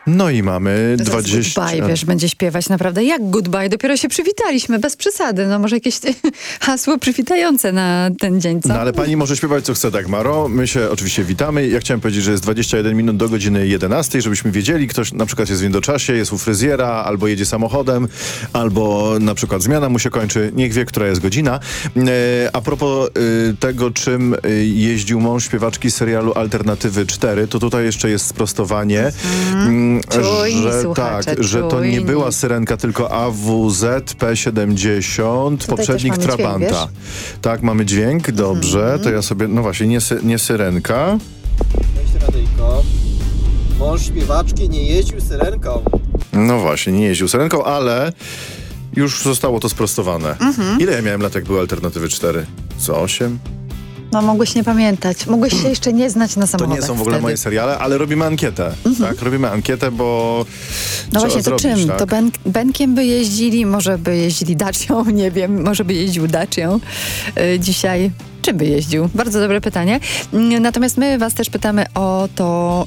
No i mamy 20... Goodbye, wiesz, będzie śpiewać naprawdę jak goodbye. Dopiero się przywitaliśmy, bez przesady. No może jakieś hasło przywitające na ten dzień, co? No ale pani może śpiewać co chce, Dagmaro. My się oczywiście witamy. Ja chciałem powiedzieć, że jest 21 minut do godziny 11, żebyśmy wiedzieli, ktoś na przykład jest w niedoczasie, jest u fryzjera, albo jedzie samochodem, albo na przykład zmiana mu się kończy. Niech wie, która jest godzina. A propos tego, czym jeździł mąż śpiewaczki z serialu Alternatywy 4, to tutaj jeszcze jest sprostowanie. Czujni, że słuchacze, tak, że to nie czujni. była syrenka, tylko AWZ P70 Tutaj poprzednik też mamy Trabanta. dźwięk, Tak, mamy dźwięk, dobrze, to ja sobie, no właśnie, nie syrenka. Cześć Radyjko. Mąż śpiewaczki nie jeździł syrenką. No właśnie, nie jeździł syrenką, ale już zostało to sprostowane. Ile ja miałem lat, jak były Alternatywy 4? Co, 8? No mogłeś nie pamiętać. Mogłeś się jeszcze nie znać na To samochodach nie są w ogóle wtedy. moje seriale, ale robimy ankietę. Tak, robimy ankietę, bo No trzeba właśnie, to zrobić, czym? tak? To Benkiem by jeździli, może by jeździli Dacią, nie wiem, może by jeździł Dacią. Dzisiaj czym by jeździł? Bardzo dobre pytanie. Natomiast my was też pytamy o to,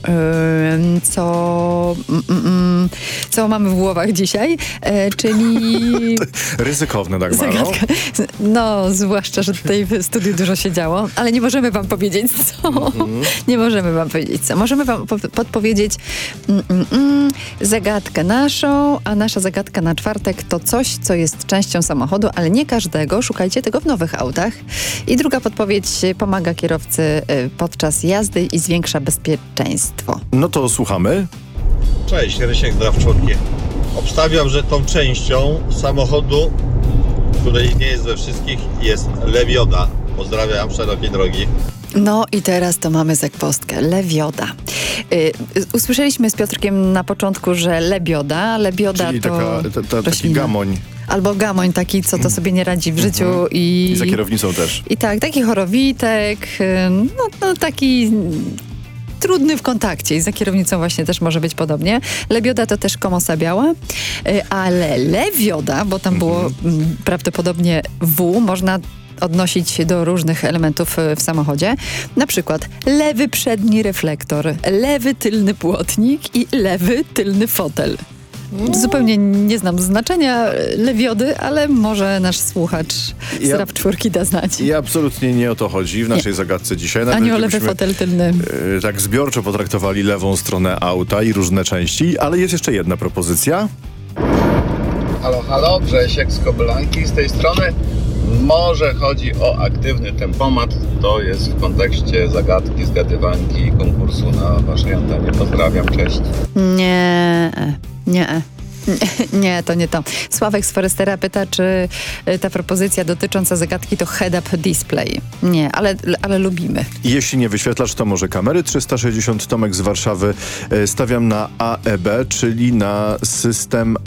co mamy w głowach dzisiaj, czyli... Ryzykowne, Dagmaro. Zagadka. No, zwłaszcza, że tutaj w studiu dużo się działo, ale nie możemy wam powiedzieć co. Nie możemy wam powiedzieć co. Możemy wam podpowiedzieć zagadkę naszą, a nasza zagadka na czwartek to coś, co jest częścią samochodu, ale nie każdego. Szukajcie tego w nowych autach. I druga podpowiedź pomaga kierowcy podczas jazdy i zwiększa bezpieczeństwo. No to słuchamy. Cześć, Rysiek z Drawczurki. Obstawiam, że tą częścią samochodu, której nie jest we wszystkich, jest lewioda. Pozdrawiam, szerokiej drogi. No i teraz to mamy zagwozdkę. Lewioda. Usłyszeliśmy z Piotrkiem na początku, że lebioda Czyli to taki roślina. gamoń. Albo gamoń taki, co to sobie nie radzi w życiu I za kierownicą też. I tak, taki chorowitek, no taki trudny w kontakcie i za kierownicą właśnie też może być podobnie. Lebioda to też komosa biała, ale lewioda, bo tam było prawdopodobnie W, można odnosić do różnych elementów w samochodzie. Na przykład lewy przedni reflektor, lewy tylny płotnik i lewy tylny fotel. Zupełnie nie znam znaczenia lewiody, ale może nasz słuchacz z Ja- RAV4 da znać. I absolutnie nie o to chodzi w naszej zagadce dzisiaj. Nawet Ani o lewy gdybyśmy, fotel tylny. tak zbiorczo potraktowali lewą stronę auta i różne części, ale jest jeszcze jedna propozycja. Halo, halo, Grzesiek z Kobylanki z tej strony. Może chodzi o aktywny tempomat, to jest w kontekście zagadki, zgadywanki i konkursu na waszej antenie. Pozdrawiam, cześć. Nie, to nie to. Sławek z Forestera pyta, czy ta propozycja dotycząca zagadki to head-up display. Nie, ale lubimy. I jeśli nie wyświetlacz, to może kamery 360. Tomek z Warszawy. Stawiam na AEB, czyli na system